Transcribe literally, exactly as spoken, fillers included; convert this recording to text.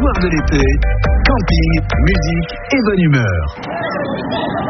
soir de l'été, camping, musique et bonne humeur.